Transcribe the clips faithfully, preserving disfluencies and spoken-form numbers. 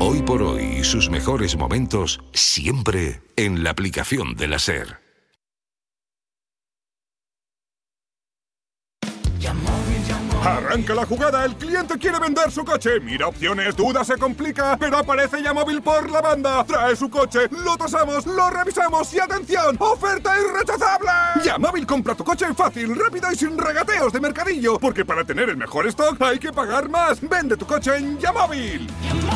Hoy por hoy y sus mejores momentos siempre en la aplicación de la SER. Arranca la jugada, el cliente quiere vender su coche. Mira opciones, duda, se complica, pero aparece Yamóvil por la banda. Trae su coche, lo tasamos, lo revisamos y ¡atención! ¡Oferta irrechazable! Yamóvil compra tu coche fácil, rápido y sin regateos de mercadillo. Porque para tener el mejor stock hay que pagar más. Vende tu coche en Yamóvil.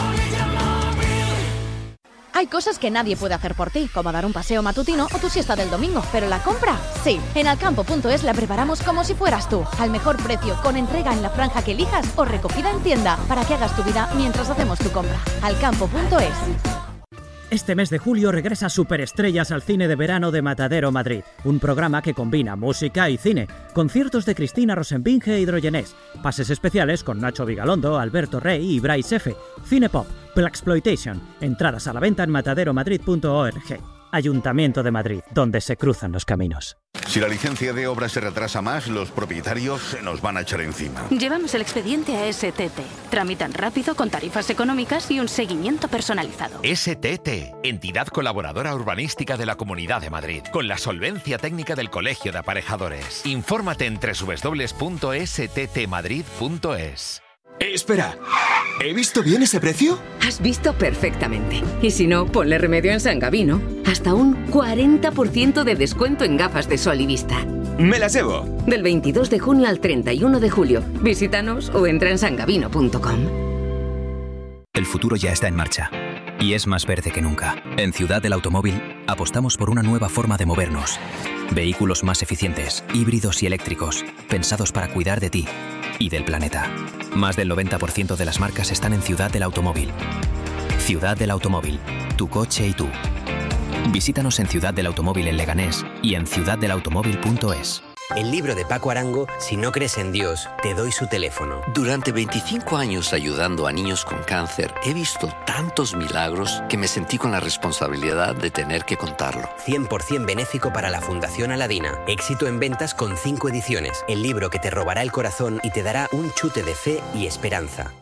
Hay cosas que nadie puede hacer por ti, como dar un paseo matutino o tu siesta del domingo, pero la compra, sí. En alcampo punto es la preparamos como si fueras tú, al mejor precio, con entrega en la franja que elijas o recogida en tienda, para que hagas tu vida mientras hacemos tu compra. alcampo punto es. Este mes de julio regresa Superestrellas al cine de verano de Matadero Madrid, un programa que combina música y cine, conciertos de Cristina Rosenbinge e Hidrogenés, pases especiales con Nacho Vigalondo, Alberto Rey y Bryce F, Cinepop, Blaxploitation, entradas a la venta en matadero madrid punto org. Ayuntamiento de Madrid, donde se cruzan los caminos. Si la licencia de obra se retrasa más, los propietarios se nos van a echar encima. Llevamos el expediente a S T T. Tramitan rápido, con tarifas económicas y un seguimiento personalizado. S T T, entidad colaboradora urbanística de la Comunidad de Madrid, con la solvencia técnica del Colegio de Aparejadores. Infórmate en doble u doble u doble u punto s t t madrid punto es. Eh, espera, ¿he visto bien ese precio? Has visto perfectamente. Y si no, ponle remedio en San Gabino. Hasta un cuarenta por ciento de descuento en gafas de sol y vista. Me las llevo. Del veintidós de junio al treinta y uno de julio. Visítanos o entra en san gabino punto com. El futuro ya está en marcha. Y es más verde que nunca. En Ciudad del Automóvil apostamos por una nueva forma de movernos. Vehículos más eficientes, híbridos y eléctricos, pensados para cuidar de ti y del planeta. Más del noventa por ciento de las marcas están en Ciudad del Automóvil. Ciudad del Automóvil, tu coche y tú. Visítanos en Ciudad del Automóvil en Leganés y en ciudad del automóvil punto es. El libro de Paco Arango, Si no crees en Dios, te doy su teléfono. Durante veinticinco años ayudando a niños con cáncer, he visto tantos milagros que me sentí con la responsabilidad de tener que contarlo. cien por ciento benéfico para la Fundación Aladina. Éxito en ventas con cinco ediciones. El libro que te robará el corazón y te dará un chute de fe y esperanza.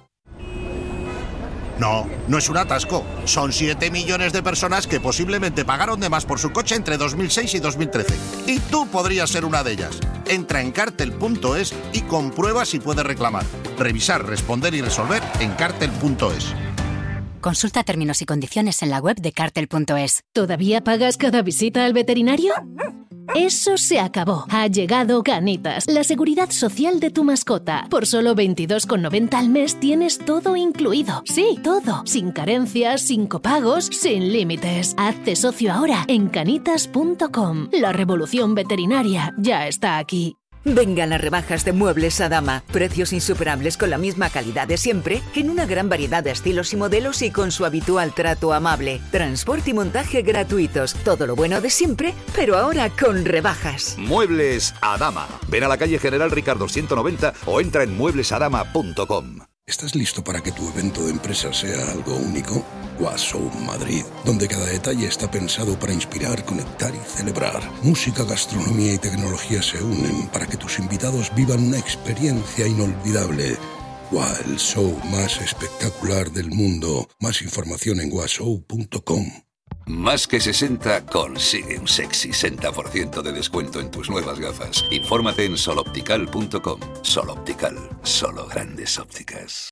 No, no es un atasco. Son siete millones de personas que posiblemente pagaron de más por su coche entre dos mil seis y dos mil trece. Y tú podrías ser una de ellas. Entra en cartel punto es y comprueba si puedes reclamar. Revisar, responder y resolver en cartel punto es. Consulta términos y condiciones en la web de cartel punto es. ¿Todavía pagas cada visita al veterinario? Eso se acabó. Ha llegado Canitas, la seguridad social de tu mascota. Por solo veintidós con noventa al mes tienes todo incluido. Sí, todo. Sin carencias, sin copagos, sin límites. Hazte socio ahora en canitas punto com. La revolución veterinaria ya está aquí. Vengan las rebajas de Muebles Adama. Precios insuperables con la misma calidad de siempre, en una gran variedad de estilos y modelos y con su habitual trato amable. Transporte y montaje gratuitos. Todo lo bueno de siempre, pero ahora con rebajas. Muebles Adama. Ven a la calle General Ricardo ciento noventa o entra en muebles adama punto com. ¿Estás listo para que tu evento de empresa sea algo único? Washow Madrid, donde cada detalle está pensado para inspirar, conectar y celebrar. Música, gastronomía y tecnología se unen para que tus invitados vivan una experiencia inolvidable. Wow, el show más espectacular del mundo. Más información en washow punto com. Más que sesenta consigue un sexy sesenta por ciento de descuento en tus nuevas gafas. Infórmate en sol optical punto com. Sol Optical, solo grandes ópticas.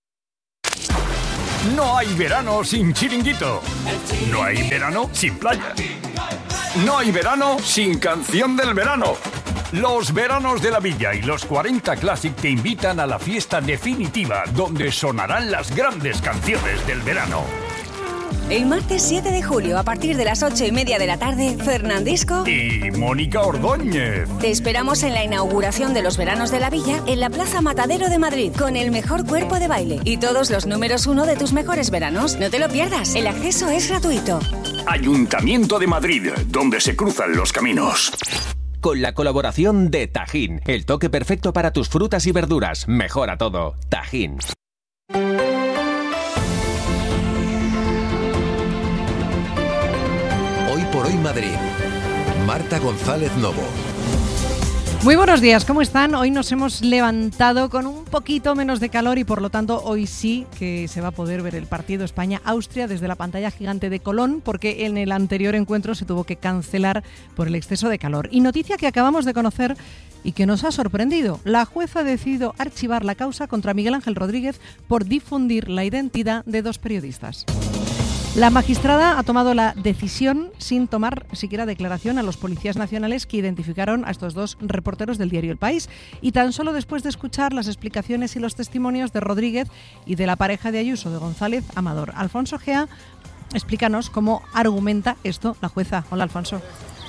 No hay verano sin chiringuito. No hay verano sin playa. No hay verano sin canción del verano. Los veranos de la Villa y los cuarenta Classic te invitan a la fiesta definitiva donde sonarán las grandes canciones del verano. El martes siete de julio, a partir de las ocho y media de la tarde, Fernandisco y Mónica Ordóñez. Te esperamos en la inauguración de los veranos de la Villa en la Plaza Matadero de Madrid, con el mejor cuerpo de baile y todos los números uno de tus mejores veranos. No te lo pierdas, el acceso es gratuito. Ayuntamiento de Madrid, donde se cruzan los caminos. Con la colaboración de Tajín, el toque perfecto para tus frutas y verduras. Mejora todo. Tajín. Hoy por hoy Madrid. Marta González Novo. Muy buenos días, ¿cómo están? Hoy nos hemos levantado con un poquito menos de calor y por lo tanto hoy sí que se va a poder ver el partido España-Austria desde la pantalla gigante de Colón, porque en el anterior encuentro se tuvo que cancelar por el exceso de calor. Y noticia que acabamos de conocer y que nos ha sorprendido. La jueza ha decidido archivar la causa contra Miguel Ángel Rodríguez por difundir la identidad de dos periodistas. La magistrada ha tomado la decisión sin tomar siquiera declaración a los policías nacionales que identificaron a estos dos reporteros del diario El País, y tan solo después de escuchar las explicaciones y los testimonios de Rodríguez y de la pareja de Ayuso, de González Amador. Alfonso Gea, explícanos cómo argumenta esto la jueza. Hola, Alfonso.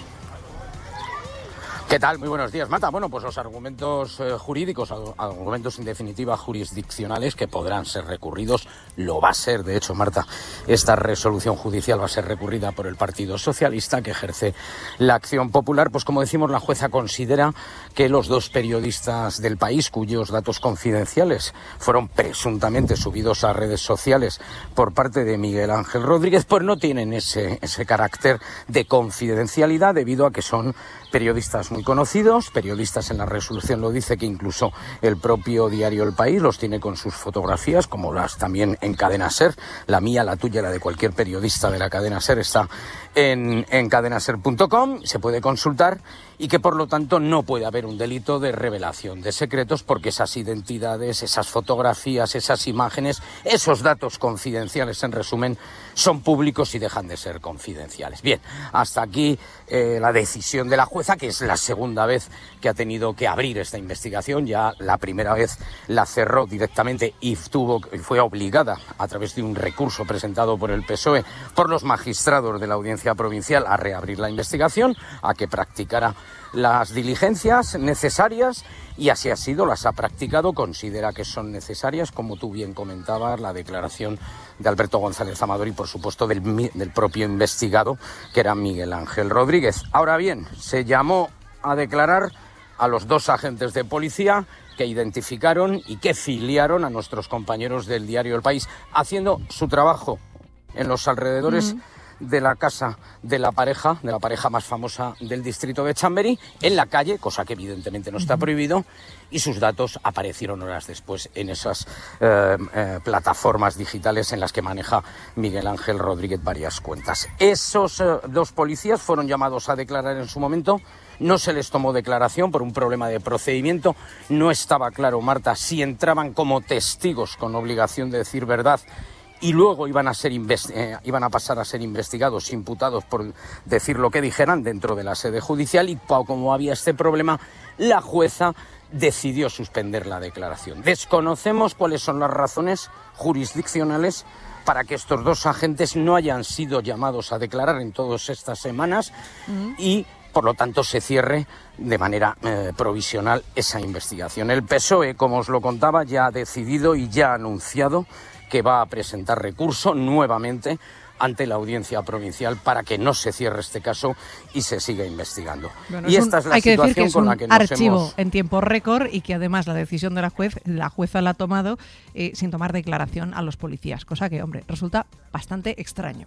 ¿Qué tal? Muy buenos días, Marta. Bueno, pues los argumentos eh, jurídicos, argumentos en definitiva jurisdiccionales que podrán ser recurridos, lo va a ser, de hecho, Marta, esta resolución judicial va a ser recurrida por el Partido Socialista, que ejerce la acción popular. Pues como decimos, la jueza considera que los dos periodistas del País, cuyos datos confidenciales fueron presuntamente subidos a redes sociales por parte de Miguel Ángel Rodríguez, pues no tienen ese, ese carácter de confidencialidad, debido a que son periodistas muy conocidos, periodistas, en la resolución lo dice, que incluso el propio diario El País los tiene con sus fotografías, como las también en Cadena SER, la mía, la tuya, la de cualquier periodista de la cadena SER está en, en cadena ser punto com, se puede consultar, y que por lo tanto no puede haber un delito de revelación de secretos, porque esas identidades, esas fotografías, esas imágenes, esos datos confidenciales, en resumen, son públicos y dejan de ser confidenciales. Bien, hasta aquí eh, la decisión de la jueza, que es la segunda vez que ha tenido que abrir esta investigación. Ya la primera vez la cerró directamente y tuvo, fue obligada, a través de un recurso presentado por el P S O E, por los magistrados de la Audiencia Provincial, a reabrir la investigación, a que practicara las diligencias necesarias, y así ha sido, las ha practicado. Considera que son necesarias, como tú bien comentabas, la declaración de Alberto González Amador y, por supuesto, del, del propio investigado, que era Miguel Ángel Rodríguez. Ahora bien, se llamó a declarar a los dos agentes de policía que identificaron y que filiaron a nuestros compañeros del diario El País, haciendo su trabajo en los alrededores mm. de la casa de la pareja, de la pareja más famosa del distrito de Chamberí, en la calle, cosa que evidentemente no está prohibido, y sus datos aparecieron horas después en esas eh, eh, plataformas digitales en las que maneja Miguel Ángel Rodríguez varias cuentas. Esos eh, dos policías fueron llamados a declarar en su momento. No se les tomó declaración por un problema de procedimiento. No estaba claro, Marta, si entraban como testigos con obligación de decir verdad y luego iban a ser investi- eh, iban a pasar a ser investigados, imputados por decir lo que dijeran dentro de la sede judicial, y como había este problema, la jueza decidió suspender la declaración. Desconocemos cuáles son las razones jurisdiccionales para que estos dos agentes no hayan sido llamados a declarar en todas estas semanas mm. y por lo tanto se cierre de manera eh, provisional esa investigación. El P S O E, como os lo contaba, ya ha decidido y ya ha anunciado que va a presentar recurso nuevamente ante la Audiencia Provincial para que no se cierre este caso y se siga investigando. Bueno, y esta un, es la hay situación que decir que es con un la que nos archivo hemos... en tiempo récord, y que además la decisión de la juez, la jueza la ha tomado eh, sin tomar declaración a los policías, cosa que, hombre, resulta bastante extraño.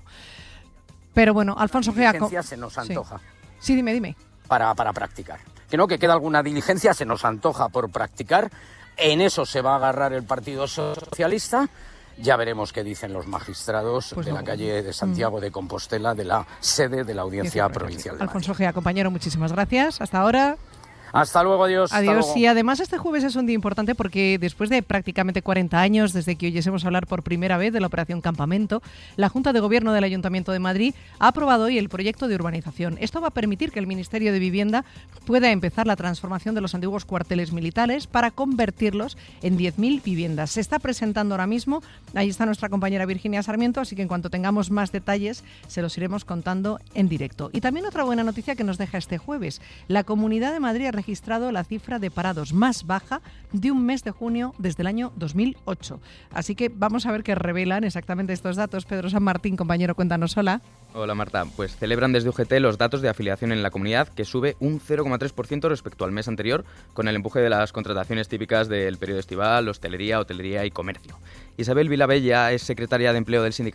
Pero bueno, Alfonso Gea... La se nos antoja. Sí. sí, dime, dime. Para, para practicar. Que no, que queda alguna diligencia, se nos antoja por practicar. En eso se va a agarrar el Partido Socialista. Ya veremos qué dicen los magistrados pues de no. la calle de Santiago mm. de Compostela, de la sede de la Audiencia Provincial de Alfonso Gea, compañero, muchísimas gracias. Hasta ahora. Hasta luego, adiós. Adiós. Hasta luego. Y además este jueves es un día importante porque después de prácticamente cuarenta años desde que oyésemos hablar por primera vez de la Operación Campamento, la Junta de Gobierno del Ayuntamiento de Madrid ha aprobado hoy el proyecto de urbanización. Esto va a permitir que el Ministerio de Vivienda pueda empezar la transformación de los antiguos cuarteles militares para convertirlos en diez mil viviendas. Se está presentando ahora mismo, ahí está nuestra compañera Virginia Sarmiento, así que en cuanto tengamos más detalles se los iremos contando en directo. Y también otra buena noticia que nos deja este jueves. La Comunidad de Madrid ha registrado la cifra de parados más baja de un mes de junio desde el año dos mil ocho. Así que vamos a ver qué revelan exactamente estos datos. Pedro San Martín, compañero, cuéntanos. Hola. Hola, Marta. Pues celebran desde U G T los datos de afiliación en la comunidad, que sube un cero coma tres por ciento respecto al mes anterior, con el empuje de las contrataciones típicas del periodo estival, hostelería, hotelería y comercio. Isabel Vilabella es secretaria de Empleo del sindicato.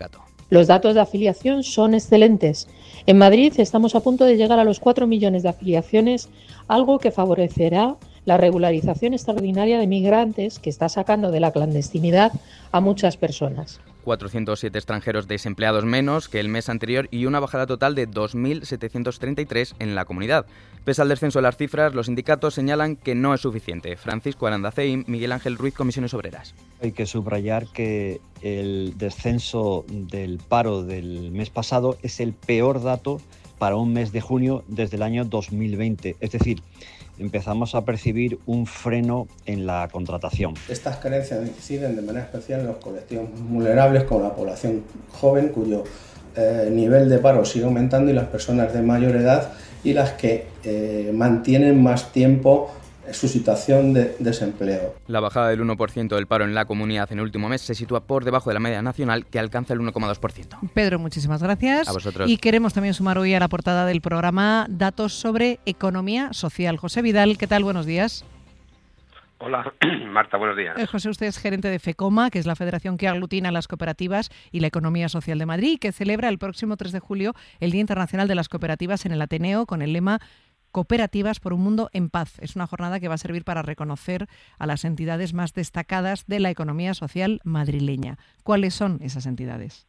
Los datos de afiliación son excelentes. En Madrid estamos a punto de llegar a los cuatro millones de afiliaciones, algo que favorecerá la regularización extraordinaria de migrantes que está sacando de la clandestinidad a muchas personas. cuatrocientos siete extranjeros desempleados menos que el mes anterior y una bajada total de dos mil setecientos treinta y tres en la comunidad. Pese al descenso de las cifras, los sindicatos señalan que no es suficiente. Francisco Arandaceim, Miguel Ángel Ruiz, Comisiones Obreras. Hay que subrayar que el descenso del paro del mes pasado es el peor dato para un mes de junio desde el año dos mil veinte. Es decir, empezamos a percibir un freno en la contratación. Estas carencias inciden de manera especial en los colectivos vulnerables como la población joven, cuyo eh, nivel de paro sigue aumentando, y las personas de mayor edad y las que eh, mantienen más tiempo su situación de desempleo. La bajada del uno por ciento del paro en la comunidad en el último mes se sitúa por debajo de la media nacional, que alcanza el uno coma dos por ciento. Pedro, muchísimas gracias. A vosotros. Y queremos también sumar hoy a la portada del programa datos sobre economía social. José Vidal, ¿qué tal? Buenos días. Hola, Marta, buenos días. Eh, José, usted es gerente de FECOMA, que es la federación que aglutina las cooperativas y la economía social de Madrid, y que celebra el próximo tres de julio el Día Internacional de las Cooperativas en el Ateneo con el lema Cooperativas por un mundo en paz. Es una jornada que va a servir para reconocer a las entidades más destacadas de la economía social madrileña. ¿Cuáles son esas entidades?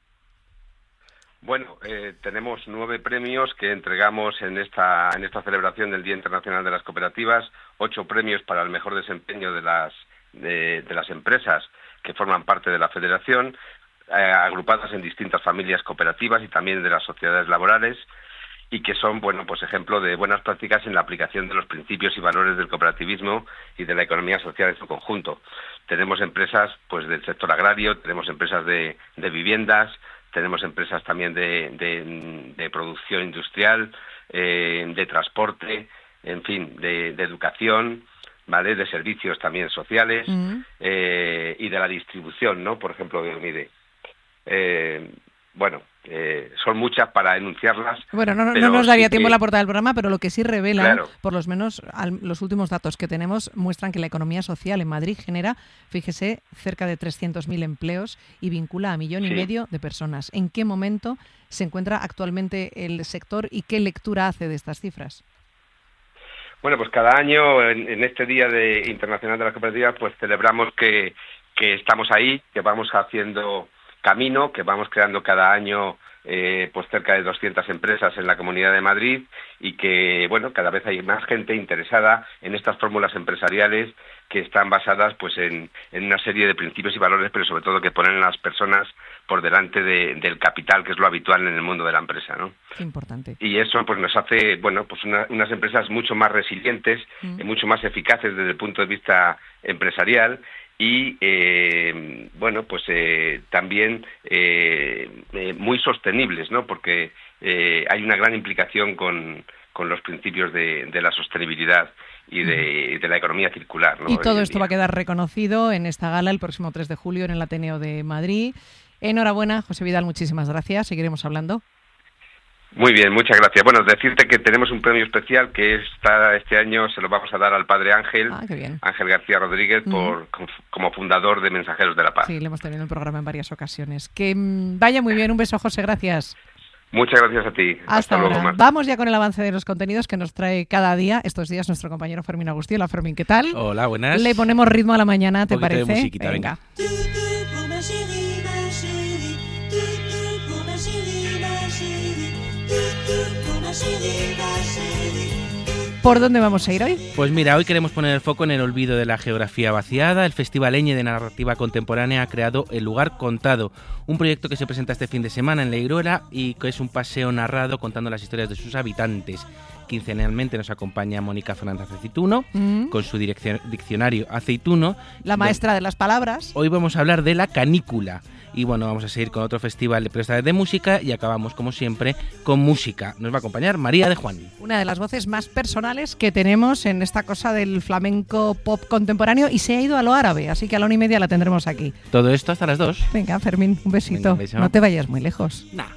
Bueno, eh, tenemos nueve premios que entregamos en esta en esta celebración del Día Internacional de las Cooperativas, ocho premios para el mejor desempeño de las de, de las empresas que forman parte de la federación, eh, agrupadas en distintas familias cooperativas y también de las sociedades laborales, y que son, bueno, pues ejemplo de buenas prácticas en la aplicación de los principios y valores del cooperativismo y de la economía social en su conjunto. Tenemos empresas, pues, del sector agrario, tenemos empresas de, de viviendas, tenemos empresas también de, de, de producción industrial, eh, de transporte, en fin, de, de educación, ¿vale?, de servicios también sociales, mm. eh, y de la distribución, ¿no?, por ejemplo, de Unide. Eh, bueno, eh, son muchas para enunciarlas. Bueno, no, no nos daría sí tiempo que... la portada del programa, pero lo que sí revelan, claro, por lo menos al, los últimos datos que tenemos, muestran que la economía social en Madrid genera, fíjese, cerca de trescientos mil empleos y vincula a millón sí. y medio de personas. ¿En qué momento se encuentra actualmente el sector y qué lectura hace de estas cifras? Bueno, pues cada año, en, en este Día de Internacional de las Cooperativas, pues celebramos que, que estamos ahí, que vamos haciendo camino, que vamos creando cada año eh, pues cerca de doscientas empresas en la Comunidad de Madrid, y que, bueno, cada vez hay más gente interesada en estas fórmulas empresariales que están basadas, pues, en, en una serie de principios y valores, pero sobre todo que ponen a las personas por delante de, del capital, que es lo habitual en el mundo de la empresa, ¿no? Qué importante. Y eso, pues, nos hace, bueno, pues una, unas empresas mucho más resilientes, mm. y mucho más eficaces desde el punto de vista empresarial. Y, eh, bueno, pues eh, también eh, eh, muy sostenibles, ¿no? Porque eh, hay una gran implicación con, con los principios de, de la sostenibilidad y de, de la economía circular, ¿no? Y todo esto va a quedar reconocido en esta gala el próximo tres de julio en el Ateneo de Madrid. Enhorabuena, José Vidal, muchísimas gracias. Seguiremos hablando. Muy bien, muchas gracias. Bueno, decirte que tenemos un premio especial que está este año, se lo vamos a dar al padre Ángel, ah, qué bien. Ángel García Rodríguez, mm. por como fundador de Mensajeros de la Paz. Sí, le hemos tenido en el programa en varias ocasiones. Que mmm, vaya muy bien, un beso, José, gracias. Muchas gracias a ti. Hasta, Hasta ahora. luego, Marta. Vamos ya con el avance de los contenidos que nos trae cada día, estos días, nuestro compañero Fermín Agustí. Hola, Fermín, ¿qué tal? Hola, buenas. Le ponemos ritmo a la mañana, ¿te un parece? De musiquita, venga. venga. ¿Por dónde vamos a ir hoy? Pues mira, hoy queremos poner el foco en el olvido de la geografía vaciada. El Festival Eñe de Narrativa Contemporánea ha creado El Lugar Contado, un proyecto que se presenta este fin de semana en La Iruela y que es un paseo narrado contando las historias de sus habitantes. Quincenalmente nos acompaña Mónica Fernández Aceituno, mm. con su diccionario aceituno. La maestra de las palabras. Hoy vamos a hablar de la canícula. Y bueno, vamos a seguir con otro festival de prestadores de música y acabamos, como siempre, con música. Nos va a acompañar María de Juan. Una de las voces más personales que tenemos en esta cosa del flamenco pop contemporáneo, y se ha ido a lo árabe, así que a la una y media la tendremos aquí. Todo esto hasta las dos. Venga, Fermín, un besito. Venga, un beso. No te vayas muy lejos. Nah.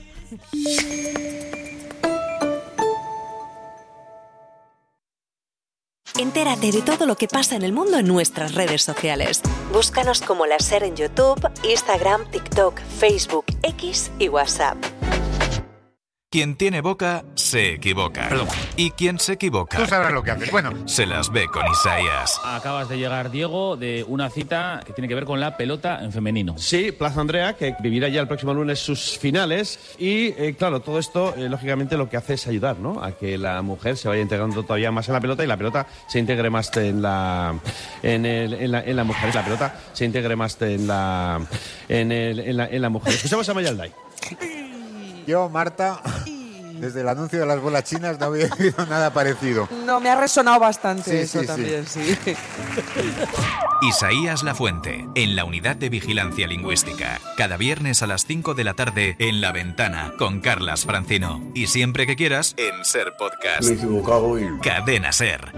En Entérate de todo lo que pasa en el mundo en nuestras redes sociales. Búscanos como La SER en YouTube, Instagram, TikTok, Facebook, X y WhatsApp. Quien tiene boca, se equivoca. Perdón. Y quien se equivoca... Tú sabrás lo que haces. Bueno. Se las ve con Isaías. Acabas de llegar, Diego, de una cita que tiene que ver con la pelota en femenino. Sí, Plaza Andrea, que vivirá ya el próximo lunes sus finales. Y, eh, claro, todo esto, eh, lógicamente, lo que hace es ayudar, ¿no?, a que la mujer se vaya integrando todavía más en la pelota y la pelota se integre más en la... En, el, en, la, en la mujer. La pelota se integre más en la... En, el, en, la, en la mujer. Escuchamos a Mayalday. Yo, Marta, desde el anuncio de las bolas chinas no había oído nada parecido. No, me ha resonado bastante sí, eso sí, también, sí. sí. Isaías Lafuente, en la Unidad de Vigilancia Lingüística. Cada viernes a las cinco de la tarde en La Ventana, con Carlas Francino. Y siempre que quieras, en SER Podcast. Me he equivocado y... Cadena SER.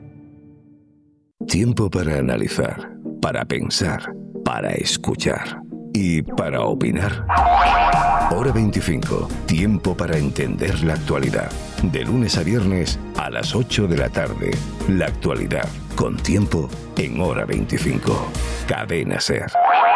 Tiempo para analizar, para pensar, para escuchar y para opinar. Hora veinticinco. Tiempo para entender la actualidad. De lunes a viernes a las ocho de la tarde. La actualidad con tiempo en Hora veinticinco. Cadena SER.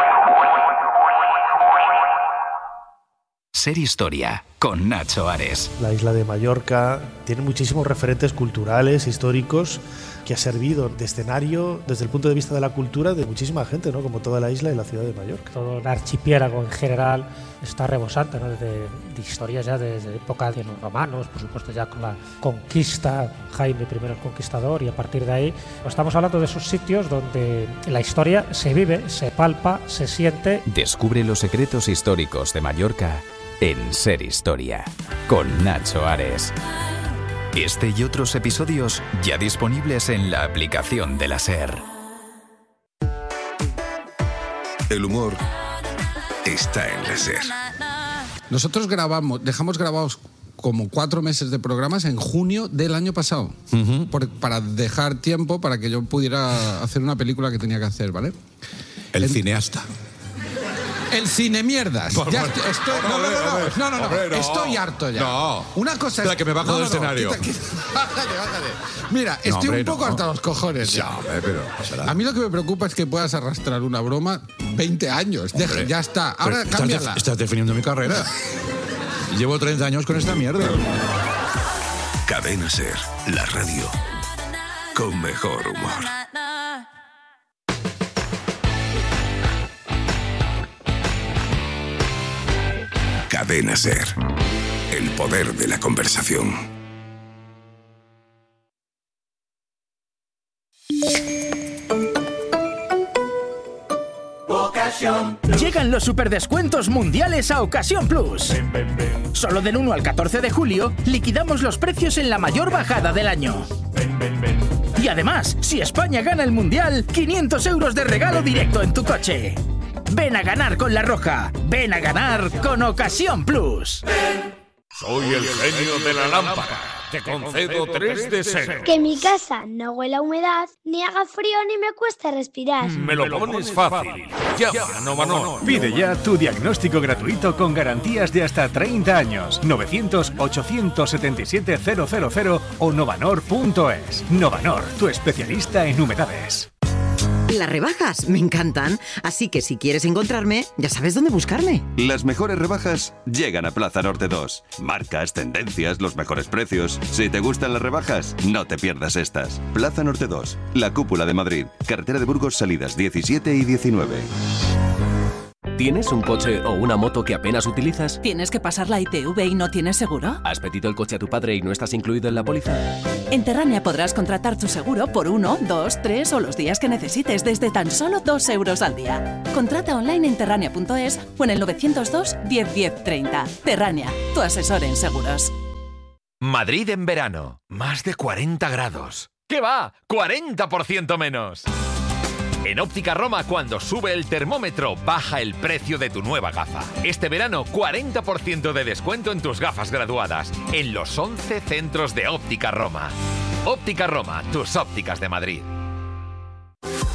SER Historia con Nacho Ares. La isla de Mallorca tiene muchísimos referentes culturales, históricos, que ha servido de escenario desde el punto de vista de la cultura de muchísima gente, ¿no?, como toda la isla y la ciudad de Mallorca. Todo el archipiélago en general está rebosante, ¿no?, de, de historias ya desde época de los romanos, por supuesto ya con la conquista, Jaime primero el Conquistador, y a partir de ahí pues estamos hablando de esos sitios donde la historia se vive, se palpa, se siente. Descubre los secretos históricos de Mallorca en SER Historia con Nacho Ares. Este y otros episodios ya disponibles en la aplicación de la SER. El humor está en la SER. Nosotros grabamos, dejamos grabados como cuatro meses de programas en junio del año pasado, uh-huh. por, para dejar tiempo para que yo pudiera hacer una película que tenía que hacer, ¿vale? El en, cineasta. El cine mierdas. Por, ya por, estoy, estoy, no, no, no, no, no, no, no, hombre, no. Estoy harto ya. No. Una cosa es... Espera, que me bajo no, del no, no, escenario. Quita, quita. Bájate, bájate. Mira, estoy no, hombre, un poco no. harto a los cojones. Ya, hombre, pero será. A mí lo que me preocupa es que puedas arrastrar una broma veinte años. Deja, ya está. Ahora pero cámbiala. Estás, estás definiendo mi carrera. Llevo treinta años con esta mierda. Cadena SER, la radio con mejor humor. Cadena SER, el poder de la conversación. Llegan los superdescuentos mundiales a Ocasión Plus. Solo del uno al catorce de julio liquidamos los precios en la mayor bajada del año. Y además, si España gana el mundial, quinientos euros de regalo directo en tu coche. Ven a ganar con La Roja. Ven a ganar con Ocasión Plus. Soy el genio de la lámpara. Te concedo tres deseos. Que mi casa no huela a humedad, ni haga frío ni me cueste respirar. Me lo pones fácil. Llama a Novanor. Pide ya tu diagnóstico gratuito con garantías de hasta treinta años. novecientos, ochocientos setenta y siete, cero cero cero o novanor punto es. Novanor, tu especialista en humedades. Las rebajas me encantan, así que si quieres encontrarme, ya sabes dónde buscarme. Las mejores rebajas llegan a Plaza Norte dos. Marcas, tendencias, los mejores precios. Si te gustan las rebajas, no te pierdas estas. Plaza Norte dos, la cúpula de Madrid. Carretera de Burgos, salidas diecisiete y diecinueve. ¿Tienes un coche o una moto que apenas utilizas? ¿Tienes que pasar la I T V y no tienes seguro? ¿Has pedido el coche a tu padre y no estás incluido en la póliza? En Terrania podrás contratar tu seguro por uno, dos, tres o los días que necesites desde tan solo dos euros al día. Contrata online en terrania punto es o en el novecientos dos, diez, diez, treinta. Terrania, tu asesor en seguros. Madrid en verano. Más de cuarenta grados. ¿Qué va? ¡cuarenta por ciento menos! En Óptica Roma, cuando sube el termómetro, baja el precio de tu nueva gafa. Este verano, cuarenta por ciento de descuento en tus gafas graduadas, en los once centros de Óptica Roma. Óptica Roma, tus ópticas de Madrid.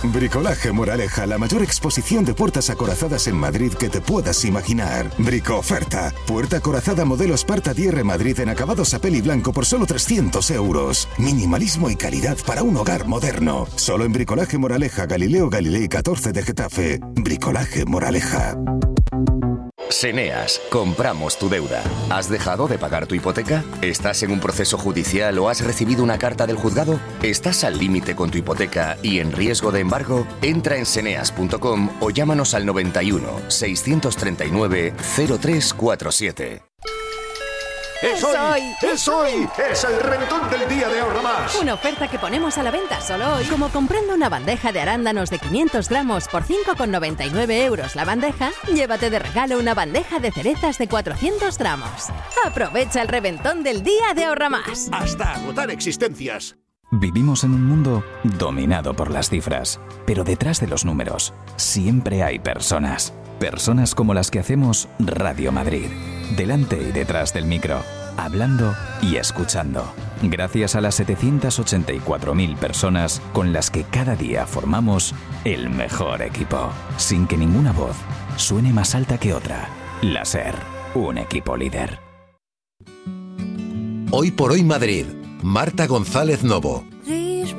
Bricolaje Moraleja, la mayor exposición de puertas acorazadas en Madrid que te puedas imaginar. Brico oferta. Puerta acorazada modelo Sparta D R Madrid en acabados a peli blanco por solo trescientos euros. Minimalismo y calidad para un hogar moderno. Solo en Bricolaje Moraleja, Galileo Galilei catorce de Getafe. Bricolaje Moraleja. Seneas, compramos tu deuda. ¿Has dejado de pagar tu hipoteca? ¿Estás en un proceso judicial o has recibido una carta del juzgado? ¿Estás al límite con tu hipoteca y en riesgo de embargo? Entra en seneas punto com o llámanos al noventa y uno, seiscientos treinta y nueve, cero tres cuarenta y siete. ¡Es hoy! ¡Es hoy! ¡Es el reventón del día de Ahorra Más! Una oferta que ponemos a la venta solo hoy. Como comprando una bandeja de arándanos de quinientos gramos por cinco con noventa y nueve euros la bandeja, llévate de regalo una bandeja de cerezas de cuatrocientos gramos. Aprovecha el reventón del día de Ahorra Más. Hasta agotar existencias. Vivimos en un mundo dominado por las cifras, pero detrás de los números siempre hay personas. Personas como las que hacemos Radio Madrid, delante y detrás del micro, hablando y escuchando. Gracias a las setecientas ochenta y cuatro mil personas con las que cada día formamos el mejor equipo, sin que ninguna voz suene más alta que otra. La SER, un equipo líder. Hoy por hoy Madrid. Marta González Novo.